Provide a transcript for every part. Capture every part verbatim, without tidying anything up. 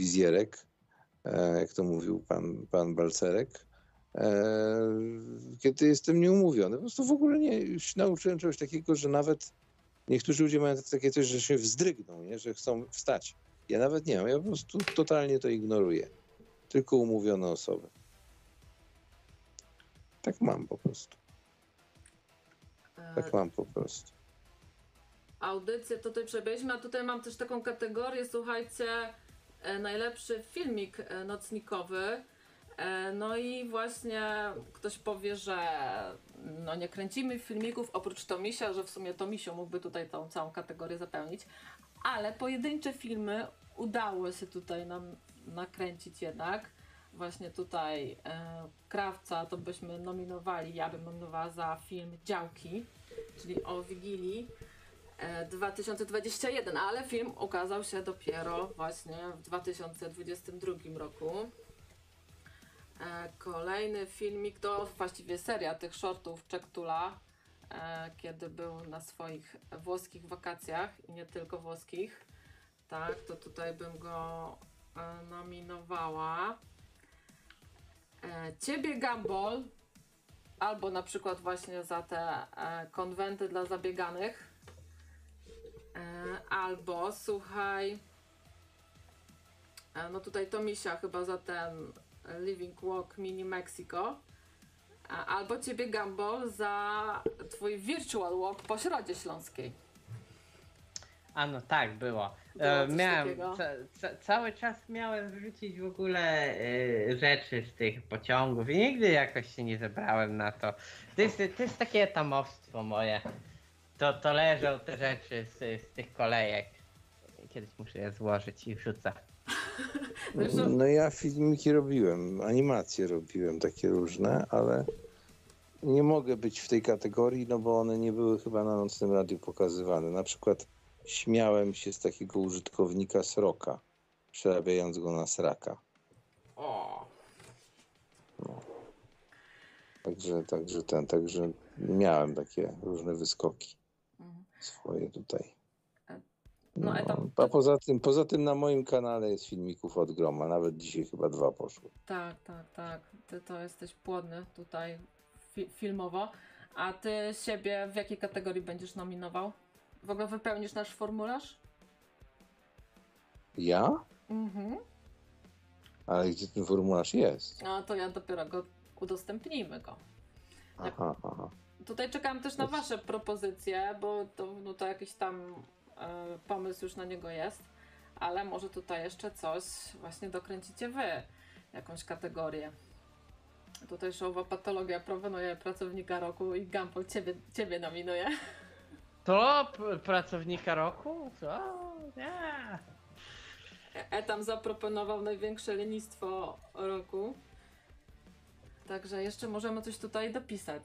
wizjerek, jak to mówił pan, pan Balcerek, kiedy jestem nieumówiony. Po prostu w ogóle nie, już nauczyłem czegoś takiego, że nawet niektórzy ludzie mają takie coś, że się wzdrygną, nie? Że chcą wstać. Ja nawet nie mam, ja po prostu totalnie to ignoruję. Tylko umówione osoby. Tak mam po prostu. Tak mam po prostu. Audycję tutaj przebyliśmy, a tutaj mam też taką kategorię, słuchajcie, najlepszy filmik nocnikowy. No i właśnie ktoś powie, że no nie kręcimy filmików oprócz Tomisia, że w sumie Tomisio mógłby tutaj tą całą kategorię zapełnić, ale pojedyncze filmy udało się tutaj nam nakręcić jednak. Właśnie tutaj e, Krawca to byśmy nominowali, ja bym nominowała za film Działki, czyli o Wigilii e, dwa tysiące dwudziestym pierwszym, ale film ukazał się dopiero właśnie w dwa tysiące dwudziestym drugim roku. E, kolejny filmik to właściwie seria tych shortów Czektula, e, kiedy był na swoich włoskich wakacjach i nie tylko włoskich. Tak, to tutaj bym go e, nominowała. E, Ciebie Gumball, albo na przykład właśnie za te e, konwenty dla zabieganych, e, albo słuchaj, e, no tutaj Tomisia chyba za ten Living Walk Mini Mexico, e, albo Ciebie Gumball za twój Virtual Walk po Środzie Śląskiej. A no tak, było. E, miałem, ca, ca, cały czas miałem wrzucić w ogóle e, rzeczy z tych pociągów i nigdy jakoś się nie zebrałem na to. To jest, to jest takie etamowstwo moje. To, to leżą te rzeczy z, z tych kolejek. Kiedyś muszę je złożyć i wrzucę. No, no ja filmiki robiłem, animacje robiłem takie różne, ale nie mogę być w tej kategorii, no bo one nie były chyba na Nocnym Radiu pokazywane. Na przykład śmiałem się z takiego użytkownika Sroka, przerabiając go na sraka. O. No. Także, także ten, także miałem takie różne wyskoki mhm. swoje tutaj. No, no, etap... A poza tym, poza tym na moim kanale jest filmików od groma, nawet dzisiaj chyba dwa poszły. Tak, tak, tak. Ty to jesteś płodny tutaj fi- filmowo. A ty siebie w jakiej kategorii będziesz nominował? W ogóle wypełnisz nasz formularz? Ja? Mhm. Ale gdzie ten formularz jest? No to ja dopiero go udostępnimy go. Tak. Aha, aha. Tutaj czekam też na wasze propozycje, bo to, no to jakiś tam e, pomysł już na niego jest, ale może tutaj jeszcze coś właśnie dokręcicie wy, jakąś kategorię. Tutaj showowa patologia proponuje pracownika roku i Gumball ciebie, ciebie nominuje. To p- pracownika roku? Co? Nie. Etam zaproponował największe lenistwo roku. Także jeszcze możemy coś tutaj dopisać.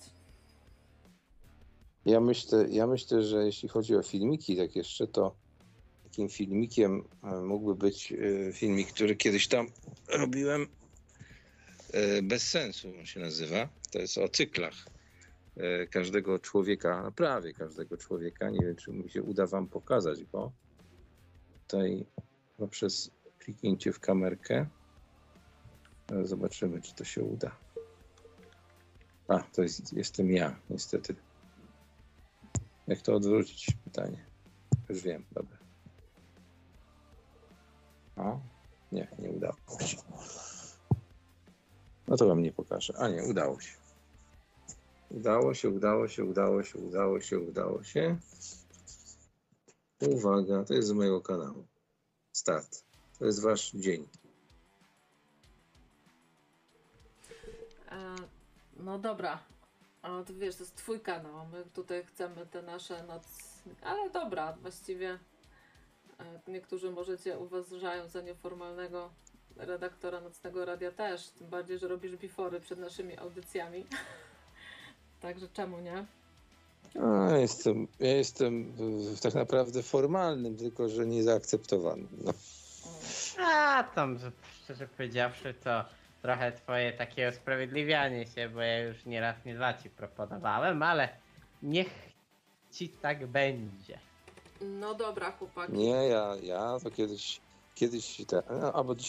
Ja myślę, ja myślę, że jeśli chodzi o filmiki, tak jeszcze, to takim filmikiem mógłby być filmik, który kiedyś tam robiłem, Bez sensu on się nazywa. To jest o cyklach każdego człowieka, prawie każdego człowieka. Nie wiem, czy mi się uda wam pokazać go. Tutaj poprzez kliknięcie w kamerkę. Zobaczymy, czy to się uda. A, to jest, jestem ja, niestety. Jak to odwrócić? Pytanie. Już wiem, dobra. A? Nie, nie udało się. No to wam nie pokażę. A nie, udało się. Udało się, udało się, udało się, udało się, udało się. Uwaga, to jest z mojego kanału. Start. To jest wasz dzień. E, no dobra. A to wiesz, to jest twój kanał. My tutaj chcemy te nasze noc... Ale dobra, właściwie e, niektórzy możecie uważają za nieformalnego redaktora Nocnego Radia też. Tym bardziej, że robisz bifory przed naszymi audycjami. Także czemu nie? A, jestem, ja jestem tak naprawdę formalnym, tylko że nie zaakceptowanym. No. A tam, szczerze powiedziawszy, to trochę twoje takie usprawiedliwianie się, bo ja już nieraz nie dwa ci proponowałem, ale niech ci tak będzie. No dobra, chłopaki. Nie, ja, ja to kiedyś, kiedyś te, albo